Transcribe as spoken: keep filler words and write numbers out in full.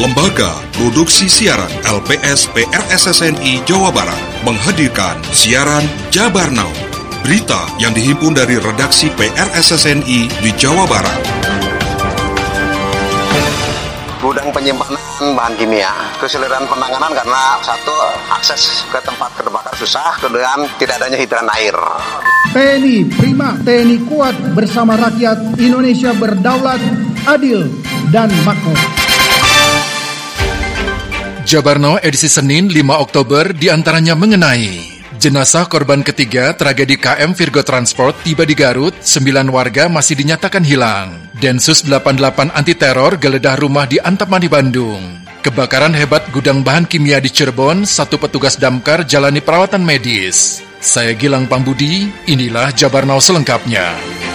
Lembaga Produksi Siaran L P S P R S S N I Jawa Barat menghadirkan siaran Jabar Now, berita yang dihimpun dari redaksi P R S S N I di Jawa Barat. Gudang penyimpanan bahan kimia, kesulitan penanganan karena satu, akses ke tempat terbakar susah, kedua tidak adanya hidran air. T N I prima, T N I kuat bersama rakyat Indonesia berdaulat, adil, dan makmur. Jabar Now edisi Senin lima Oktober diantaranya mengenai jenazah korban ketiga tragedi K M Virgo Transport tiba di Garut, sembilan warga masih dinyatakan hilang. Densus delapan puluh delapan anti teror geledah rumah di Antapani, Bandung. Kebakaran hebat gudang bahan kimia di Cirebon, satu petugas damkar jalani perawatan medis. Saya Gilang Pambudi, inilah Jabar Now selengkapnya.